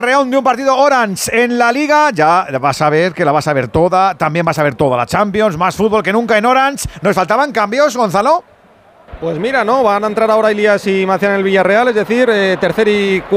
Reón de un partido Orange en la Liga, ya vas a ver que la vas a ver toda, también vas a ver toda la Champions, más fútbol que nunca en Orange. ¿Nos faltaban cambios, Gonzalo? Pues mira, no, van a entrar ahora Elías y Marcial en el Villarreal, es decir, tercer y